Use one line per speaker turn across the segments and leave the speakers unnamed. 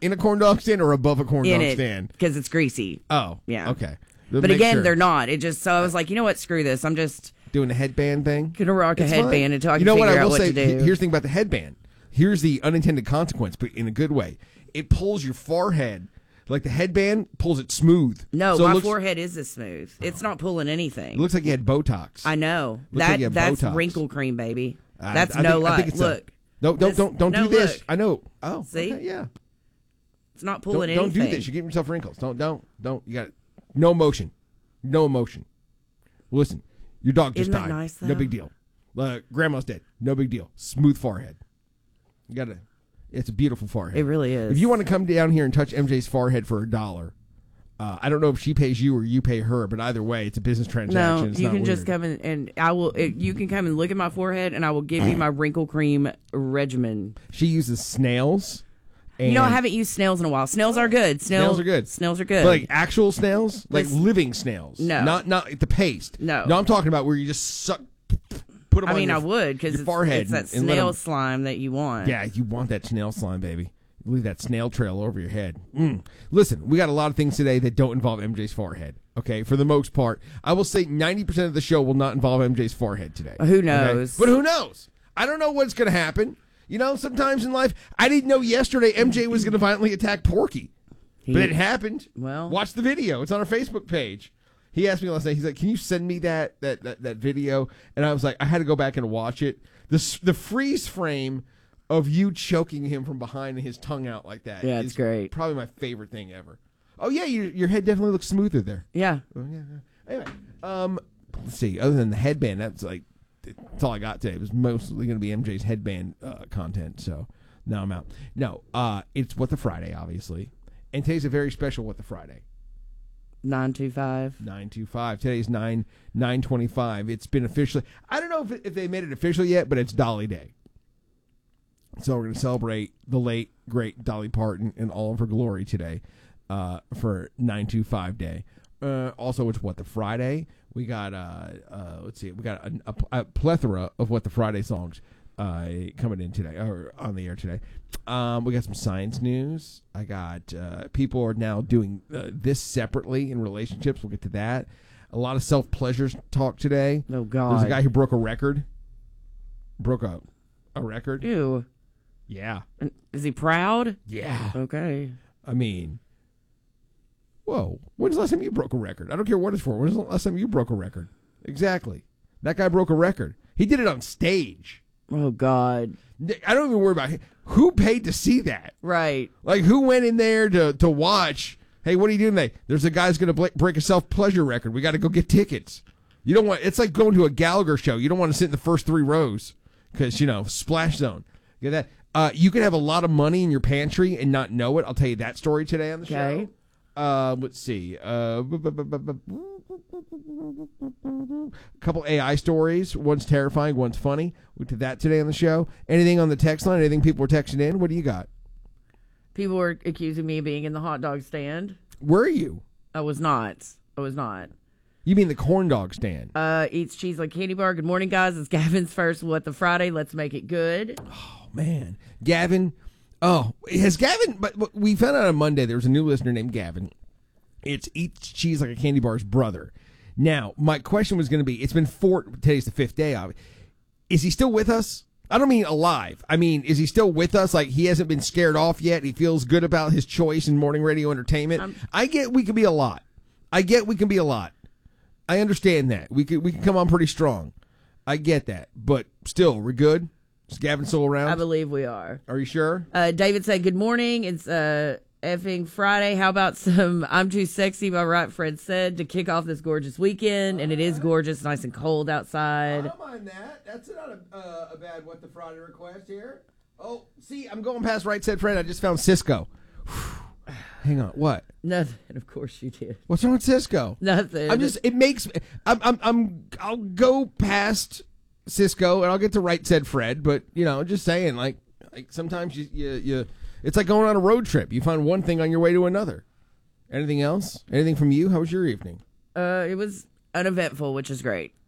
in a corn dog stand or above a corn dog stand?
Because it's greasy.
Oh,
yeah.
Okay.
But again, they're not. So I was like, you know what? Screw this. I'm just
doing a headband thing.
Gonna rock a headband until I can figure out what to do.
Here's the thing about the headband. Here's the unintended consequence, but in a good way. It pulls your forehead. Like the headband pulls it smooth.
No, my forehead is smooth. It's not pulling anything.
It looks like you had Botox.
I know. That's
Botox.
wrinkle cream, baby. That's no lie. Look.
Don't do this.
Look.
I know. Oh,
see?
Okay, yeah.
It's not pulling anything.
Don't do this. You're giving yourself wrinkles. Don't. You got no emotion. No emotion. Listen, your dog just died.
Nice, though?
No big deal. Grandma's dead. No big deal. Smooth forehead. It's a beautiful forehead.
It really is.
If you want to come down here and touch MJ's forehead for $1, I don't know if she pays you or you pay her, but either way, it's a business transaction.
No,
it's
you
not
can
weird.
just come in and I will. You can come and look at my forehead, and I will give you my wrinkle cream regimen.
She uses snails.
I haven't used snails in a while. Snails are good.
Snails are good.
Snails are good.
But like actual snails, like living snails.
No,
not the paste.
No,
I'm talking about where you just suck. Put them on
I would because it's that snail slime that you want.
Yeah, you want that snail slime, baby. Leave that snail trail over your head. Listen, we got a lot of things today that don't involve MJ's forehead. Okay, for the most part, I will say 90% of the show will not involve MJ's forehead today.
Who knows?
Okay? But who knows? I don't know what's going to happen. You know, sometimes in life, I didn't know yesterday MJ was going to violently attack Porky. But it happened.
Well,
watch the video. It's on our Facebook page. He asked me last night, he's like, can you send me that video? And I was like, I had to go back and watch it. The freeze frame of you choking him from behind and his tongue out like that.
Yeah, it's great.
Probably my favorite thing ever. Oh, yeah, your head definitely looks smoother there.
Yeah.
Oh, yeah. Anyway, let's see. Other than the headband, that's all I got today. It was mostly going to be MJ's headband content. So now I'm out. No, it's What the Friday, obviously. And today's a very special What the Friday.
925.
Today's 9/25. It's been officially. I don't know if they made it official yet, but it's Dolly Day. So we're going to celebrate the late great Dolly Parton in all of her glory today for 925 Day. Also, it's What the Friday. We got let's see, we got a plethora of What the Friday songs coming in today or on the air today. We got some science news. I got people are now doing this separately in relationships. We'll get to that. A lot of self-pleasure talk today.
Oh, God.
There's a guy who broke a record. Broke a record.
Ew.
Yeah.
Is he proud?
Yeah.
Okay.
I mean, whoa. When's the last time you broke a record? I don't care what it's for. When's the last time you broke a record? Exactly. That guy broke a record. He did it on stage.
Oh, God.
I don't even worry about who paid to see that.
Right.
Like, who went in there to watch, hey, what are you doing today? There's a guy's going to break a self-pleasure record. We got to go get tickets. You don't want, it's like going to a Gallagher show. You don't want to sit in the first 3 rows because, Splash Zone. Get that? You could have a lot of money in your pantry and not know it. I'll tell you that story today on the show. Let's see. A couple AI stories. One's terrifying, one's funny. We did that today on the show. Anything on the text line? Anything people were texting in? What do you got?
People were accusing me of being in the hot dog stand.
Were you?
I was not.
You mean the corn dog stand?
Eats cheese like candy bar. Good morning, guys. It's Gavin's first What the Friday. Let's make it good.
Oh, man. Gavin. Oh, has Gavin, but we found out on Monday there was a new listener named Gavin. It's Eats Cheese Like a Candy Bar's brother. Now, my question was going to be, it's been today's the 5th day of it. Is he still with us? I don't mean alive. I mean, is he still with us? Like, he hasn't been scared off yet? He feels good about his choice in morning radio entertainment? I get we can be a lot. I understand that. We can come on pretty strong. I get that. But still, we're good? Is Gavin still around?
I believe we are.
Are you sure?
David said, good morning. It's effing Friday. How about some I'm Too Sexy by Right Fred Said to kick off this gorgeous weekend? And it is gorgeous, nice and cold outside.
I don't mind that. That's not a bad What the Friday request here. Oh, see, I'm going past Right Said Fred. I just found Cisco. Hang on. What?
Nothing. Of course you did.
What's wrong with Cisco?
Nothing.
I'll go past Cisco and I'll get to Right Said Fred, but just saying, like sometimes you it's like going on a road trip. You find one thing on your way to another. Anything else? Anything from you? How was your evening?
It was uneventful, which is great.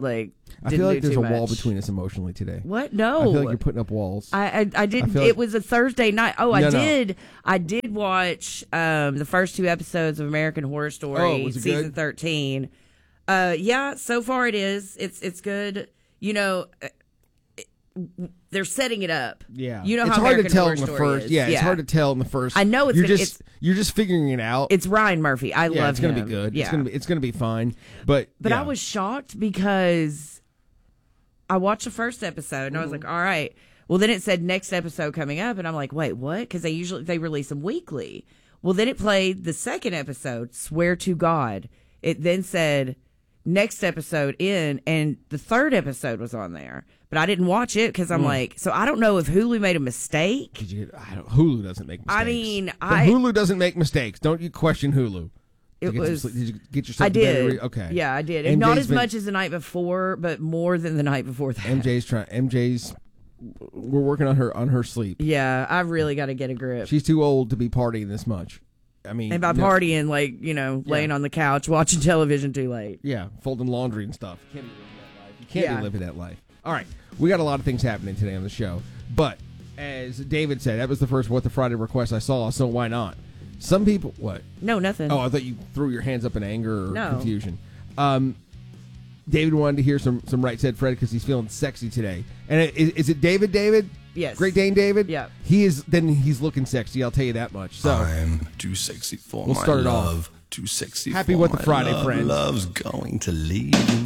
like.
I
Didn't
feel like
do
there's
too
a wall
much.
between us emotionally today.
What? No.
I feel like you're putting up walls.
I did.
feel
It
like-
was a Thursday night. Oh,
No.
I did watch the first 2 episodes of American Horror Story,
Oh, was it
season
good?
13. Yeah, so far it is. It's good. You know, they're setting it up.
Yeah,
you know
it's
how
hard
American
to tell
Horror
in the
Story
first.
is.
Yeah, it's hard to tell in the first.
I know it's
you're
gonna-
you're just figuring it out.
It's Ryan Murphy. I
yeah,
love
it's gonna
him.
be good.
Yeah.
It's gonna be fine. But
But
yeah.
I was shocked because I watched the first episode and I was like, all right. Well, then it said next episode coming up, and I'm like, wait, what? Because they release them weekly. Well, then it played the second episode, Swear to God. It then said next episode in, and the third episode was on there. But I didn't watch it because I'm like, so I don't know if Hulu made a mistake.
Hulu doesn't make mistakes.
I mean,
But Hulu doesn't make mistakes. Don't you question Hulu?
It was.
Did you get yourself?
I
to bed
did.
okay.
Yeah, I did. And not
MJ's
as much as the night before, but more than the night before that.
MJ's. We're working on her sleep.
Yeah, I really got to get a grip.
She's too old to be partying this much. I mean,
And by
no-
partying, like, laying on the couch watching television too late.
Yeah, folding laundry and stuff. You can't
Yeah.
be living that life. All right, we got a lot of things happening today on the show, but as David said, that was the first What the Friday request I saw, so why not? Some people, what?
No, nothing.
Oh, I thought you threw your hands up in anger or
No.
confusion. David wanted to hear some Right Said Fred because he's feeling sexy today. And is it David? David?
Yes.
Great Dane David?
Yeah.
He is. Then he's looking sexy. I'll tell you that much. So
I'm too sexy for
We'll
my
start it off.
love. Too sexy
Happy
for
What the
my
Friday,
love.
friends.
Love's going to leave